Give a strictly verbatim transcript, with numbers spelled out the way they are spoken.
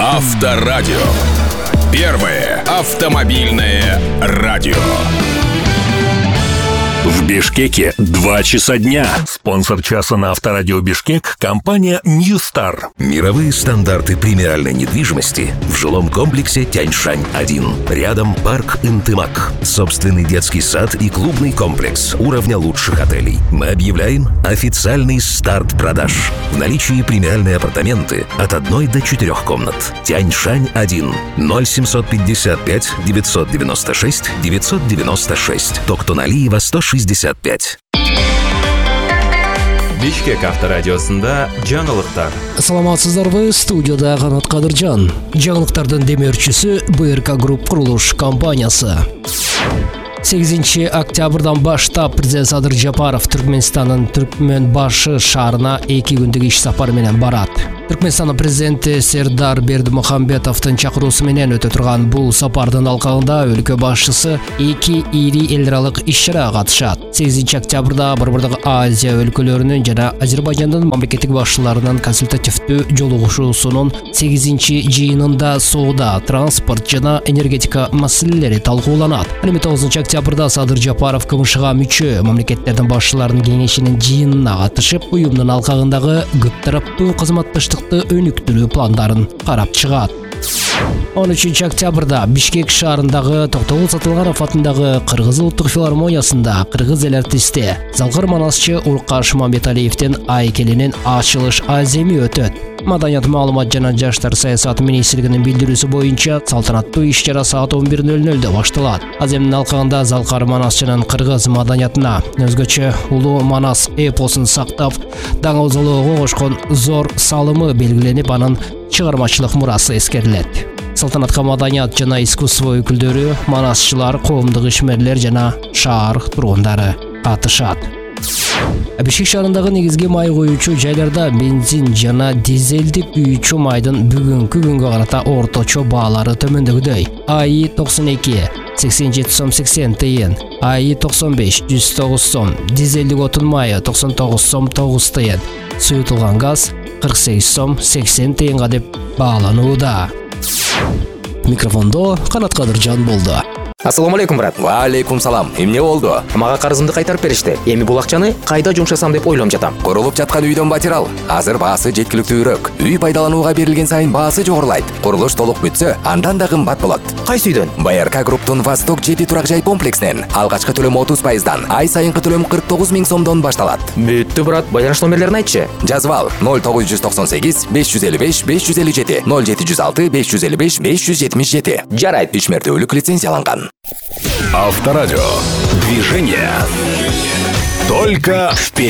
Авторадио. Первое автомобильное радио. В Бишкеке два часа дня. Спонсор часа на Авторадио Бишкек — компания New Star. Мировые стандарты премиальной недвижимости в жилом комплексе Тяньшань один. Рядом парк Интымак. Собственный детский сад и клубный комплекс уровня лучших отелей. Мы объявляем официальный старт продаж. В наличии премиальные апартаменты от одной до четырех комнат. Тяньшань один. ноль семьсот пятьдесят пять девятьсот девяносто шесть девятьсот девяносто шесть. Токтоналиева сто шестьдесят пять. Бишкек авторадиосында жаңылыктар. Саламатсыздарбы, студияда Канат Кадыржан. Жаңылыктардын демеушүсү бэ эр ка Групп курулуш компаниясы. сегизинчи октябрдан баштап президент Садыр Жапаров Түркмөнстандын Түркмөнбашы шаарына эки күндүк иш сапары менен барат. Түркмөнстандын президенти Сердар Бердимухамбетовдун чакыруусу менен өтө турган бул сапардын алкагында өлкө башчысы эки ири эл аралык иш-чарага катышат. сегизинчи октябрда Борбордук Азия өлкөлөрүнүн жана Азербайжандын мамлекеттик башчыларынын консультативдүү жолугушуусунун сегизинчи жыйынында соода, транспорт жана энергетика маселелери талкууланат. Эми тогузунчу октябрда Садыр Жапаров КМШга мүчө мамлекеттердин башчыларынын кеңешинин жыйынына катышып, уюмдун алкагындагы көп тараптуу кызматташтыкты өнүктүрүү пландарын карап чыгат. он үчүнчү октябрда Бишкек шаарындагы Токтогул Сатылганов атындагы Кыргыз улуттук филармониясында кыргыз эл артисти Залкар Манасчы Уркаш Мамбеталиевдин айкелинин ачылыш аземи өтөт. Маданият, маалымат жана жаштар саясаты министрлигинин билдирүүсү боюнча салтанаттуу иш-чара саат он бир ноль нольдо башталат. Аземдин алкагында Залкар Манасчынын кыргыз маданиятына, өзгөчө улуу Манас эпосун сактап, даңгылоого кошкон зор салымы белгиленип, анын чыгармачылык мурасы эскерилет. Салтанатка маданият жана искусство өкүлдөрү, манасчылар, коомдук ишмерлер жана шаар тургундары катышат. Бишкек шаарындагы негизги май коюучу жайларда бензин жана дизелди күйүүчү майдын бүгүнкү күнгө карата орточо баалары төмөндөгүдөй. АИ токсон эки сексен жети сом сексен тыйын, АИ токсон беш жүз тогуз сом, дизелдик отун майы токсон тогуз сом тогуз тыйын, суютулган газ кырк сегиз сом сексен тыйынга деп бааланууда. Микрофондо Канат Кадыржан болду. Ассаламу алейкум, брат. Ва алейкум салам. Эмне болду? Мага карызымды кайтарып беришти. Эми бул акчаны кайда жумшасам деп ойлоп жатам. Курулуп жаткан үйдөн батирал. Азыр баасы жеткиликтүүрөөк. Үй пайдаланууга берилген сайын баасы жогорулайт. Курулуш толук бүтсө, андан да кымбат болот. Кайсы үйдөн? бэ эр ка Групптун Восток жети турак жай комплексинен алгачкы төлөм отуз пайыздан, ай сайынкы төлөм кырк тогуз миң сомдон башталат. Бүттү, брат. Байланыш номерлерин айтчы. Жазып ал: ноль тогуз жүз токсон сегиз беш жүз элүү беш беш жүз элүү жети, ноль жети жүз алты беш жүз элүү беш беш жүз жетимиш жети. Жарайт. Ишмердүүлүк лицензияланган. Авторадио. Движение. Только вперед.